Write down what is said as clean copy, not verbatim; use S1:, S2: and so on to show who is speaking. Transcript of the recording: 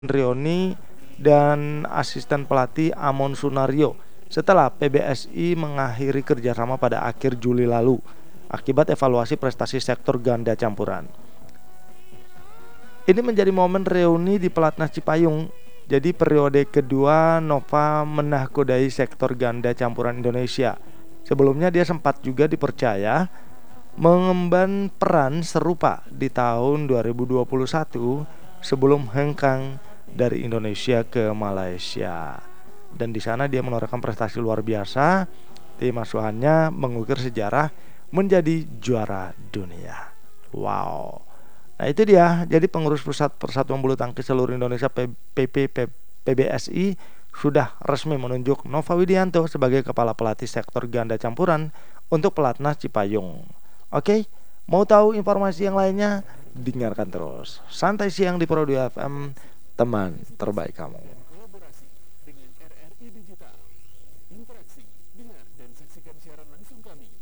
S1: Rioni dan asisten pelatih Amon Sunario setelah PBSI mengakhiri kerjasama pada akhir Juli lalu akibat evaluasi prestasi sektor ganda campuran. Ini menjadi momen reuni di Pelatnas Cipayung. Jadi periode kedua Nova menahkodai sektor ganda campuran Indonesia. Sebelumnya dia sempat juga dipercaya mengemban peran serupa di tahun 2021 sebelum hengkang dari Indonesia ke Malaysia. Dan di sana dia menorehkan prestasi luar biasa. Tim asuhannya mengukir sejarah menjadi juara dunia. Wow. Nah itu dia. Jadi pengurus pusat Persatuan Bulu Tangkis seluruh Indonesia PBSI sudah resmi menunjuk Nova Widianto sebagai kepala pelatih sektor ganda campuran untuk Pelatnas Cipayung. Oke, mau tahu informasi yang lainnya? Dengarkan terus Santai Siang di Pro 2 FM, teman terbaik kamu.
S2: Kolaborasi dengan RRI Digital. Interaksi, dengar dan saksikan siaran langsung kami